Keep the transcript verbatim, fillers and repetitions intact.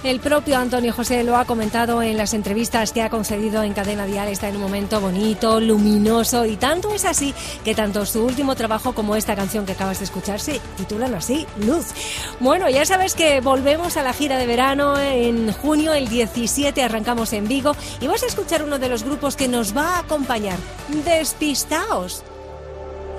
El propio Antonio José lo ha comentado en las entrevistas que ha concedido en Cadena Dial. Está en un momento bonito, luminoso, y tanto es así que tanto su último trabajo como esta canción que acabas de escuchar se titulan así, Luz. Bueno, ya sabes que volvemos a la gira de verano en junio, el diecisiete arrancamos en Vigo y vas a escuchar uno de los grupos que nos va a acompañar, Despistaos.